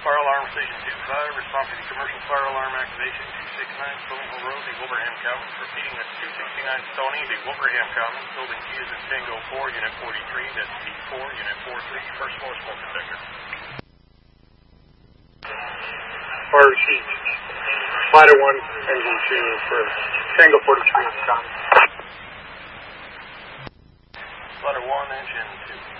Fire alarm station 25, responding to commercial fire alarm activation 269 Stony Hill Road, the Wilbraham Commons. Repeating, that's 269 Stony, the Wilbraham Commons. Building G is in Tango 4, Unit 43, that's D4, Unit 43, first floor smoke detector. Fire sheet, Ladder 1, Engine 2 for Tango 43 in the Commons. Ladder 1, Engine 2.